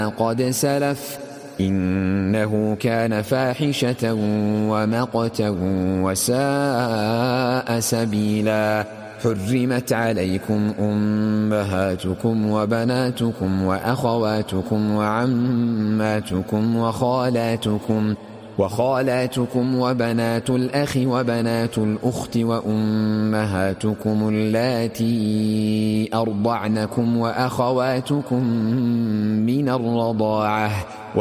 قد سلف إنه كان فاحشة ومقتا وساء سبيلا. حرمت عليكم أمهاتكم وبناتكم وأخواتكم وعماتكم وخالاتكم وبنات الأخ وبنات الأخت وأمهاتكم اللاتي أرضعنكم وأخواتكم من الرضاعة